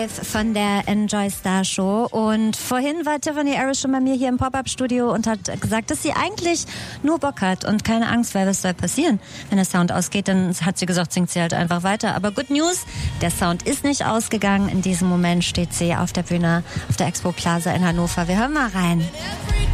Von der Enjoy Star Show. Und vorhin war Tiffany Harris schon bei mir hier im Pop-Up-Studio und hat gesagt, dass sie eigentlich nur Bock hat und keine Angst, weil was soll passieren? Wenn der Sound ausgeht, dann hat sie gesagt, singt sie halt einfach weiter. Aber Good News, der Sound ist nicht ausgegangen. In diesem Moment steht sie auf der Bühne auf der Expo Plaza in Hannover. Wir hören mal rein.